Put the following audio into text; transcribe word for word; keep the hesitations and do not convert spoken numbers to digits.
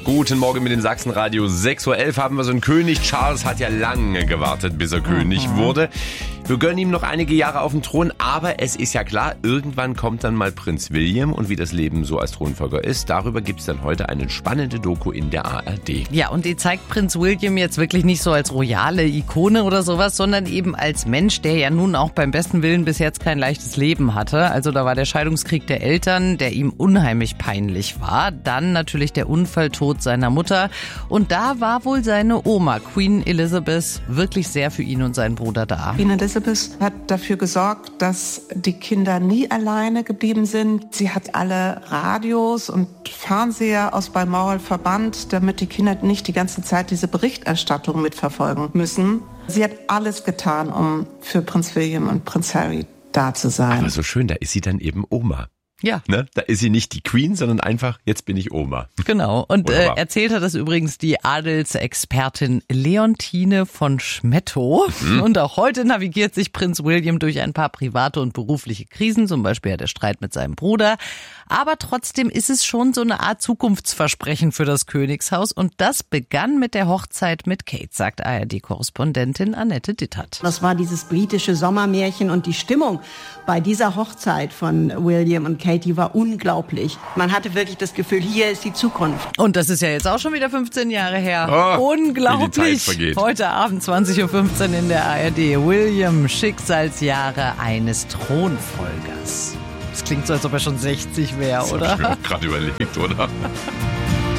Guten Morgen mit den Sachsenradio. sechs Uhr elf haben wir so einen König. Charles hat ja lange gewartet, bis er mhm. König wurde. Wir gönnen ihm noch einige Jahre auf dem Thron, aber es ist ja klar, irgendwann kommt dann mal Prinz William und wie das Leben so als Thronfolger ist, darüber gibt es dann heute eine spannende Doku in der A R D. Ja, und die zeigt Prinz William jetzt wirklich nicht so als royale Ikone oder sowas, sondern eben als Mensch, der ja nun auch beim besten Willen bis jetzt kein leichtes Leben hatte. Also da war der Scheidungskrieg der Eltern, der ihm unheimlich peinlich war. Dann natürlich der Unfalltod seiner Mutter. Und da war wohl seine Oma, Queen Elizabeth, wirklich sehr für ihn und seinen Bruder da. Queen Elizabeth hat dafür gesorgt, dass die Kinder nie alleine geblieben sind. Sie hat alle Radios und Fernseher aus Balmoral verbannt, damit die Kinder nicht die ganze Zeit diese Berichterstattung mitverfolgen müssen. Sie hat alles getan, um für Prinz William und Prinz Harry da zu sein. Aber so schön, da ist sie dann eben Oma. Ja. Ne? Da ist sie nicht die Queen, sondern einfach, jetzt bin ich Oma. Genau. Und äh, erzählt hat das übrigens die Adelsexpertin Leontine von Schmettow. Mhm. Und auch heute navigiert sich Prinz William durch ein paar private und berufliche Krisen, zum Beispiel ja der Streit mit seinem Bruder. Aber trotzdem ist es schon so eine Art Zukunftsversprechen für das Königshaus. Und das begann mit der Hochzeit mit Kate, sagt A R D-Korrespondentin Annette Dittert. Das war dieses britische Sommermärchen und die Stimmung bei dieser Hochzeit von William und Kate, die war unglaublich. Man hatte wirklich das Gefühl, hier ist die Zukunft. Und das ist ja jetzt auch schon wieder fünfzehn Jahre her. Oh, unglaublich. Wie die Zeit vergeht. Heute Abend zwanzig Uhr fünfzehn in der A R D. William, Schicksalsjahre eines Thronfolgers. Das klingt so, als ob er schon sechzig wäre, oder? Das hab ich mir auch gerade überlegt, oder?